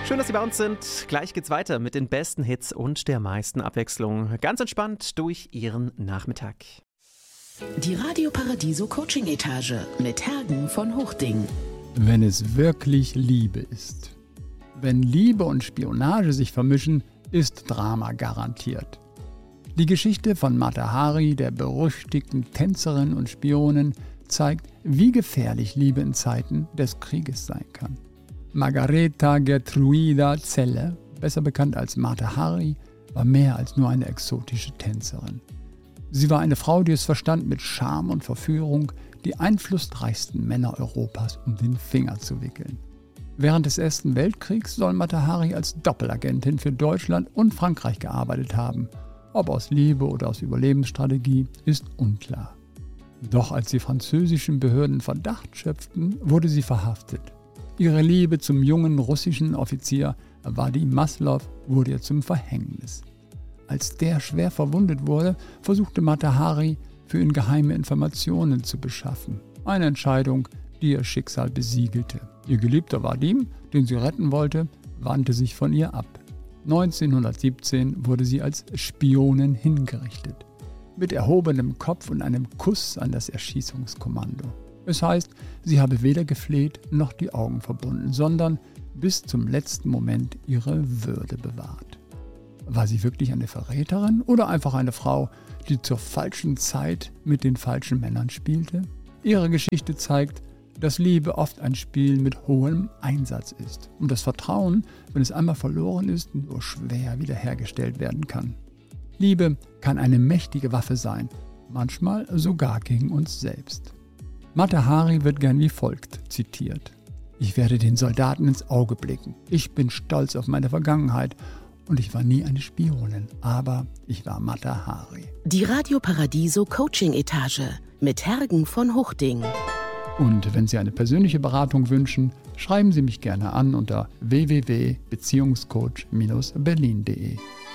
Schön, dass Sie bei uns sind. Gleich geht's weiter mit den besten Hits und der meisten Abwechslung. Ganz entspannt durch Ihren Nachmittag. Die Radio Paradiso Coaching Etage mit Hergen von Hochding. Wenn es wirklich Liebe ist. Wenn Liebe und Spionage sich vermischen, ist Drama garantiert. Die Geschichte von Mata Hari, der berüchtigten Tänzerin und Spionin, zeigt, wie gefährlich Liebe in Zeiten des Krieges sein kann. Margareta Gertruida Zelle, besser bekannt als Mata Hari, war mehr als nur eine exotische Tänzerin. Sie war eine Frau, die es verstand, mit Charme und Verführung die einflussreichsten Männer Europas um den Finger zu wickeln. Während des Ersten Weltkriegs soll Mata Hari als Doppelagentin für Deutschland und Frankreich gearbeitet haben. Ob aus Liebe oder aus Überlebensstrategie, ist unklar. Doch als die französischen Behörden Verdacht schöpften, wurde sie verhaftet. Ihre Liebe zum jungen russischen Offizier Vadim Maslow wurde ihr zum Verhängnis. Als der schwer verwundet wurde, versuchte Mata Hari, für ihn geheime Informationen zu beschaffen. Eine Entscheidung, die ihr Schicksal besiegelte. Ihr geliebter Vadim, den sie retten wollte, wandte sich von ihr ab. 1917 wurde sie als Spionin hingerichtet. Mit erhobenem Kopf und einem Kuss an das Erschießungskommando. Es heißt, sie habe weder gefleht noch die Augen verbunden, sondern bis zum letzten Moment ihre Würde bewahrt. War sie wirklich eine Verräterin oder einfach eine Frau, die zur falschen Zeit mit den falschen Männern spielte? Ihre Geschichte zeigt, dass Liebe oft ein Spiel mit hohem Einsatz ist und das Vertrauen, wenn es einmal verloren ist, nur schwer wiederhergestellt werden kann. Liebe kann eine mächtige Waffe sein, manchmal sogar gegen uns selbst. Mata Hari wird gern wie folgt zitiert: Ich werde den Soldaten ins Auge blicken. Ich bin stolz auf meine Vergangenheit und ich war nie eine Spionin, aber ich war Mata Hari. Die Radio Paradiso Coaching Etage mit Hergen von Hochding. Und wenn Sie eine persönliche Beratung wünschen, schreiben Sie mich gerne an unter www.beziehungscoach-berlin.de.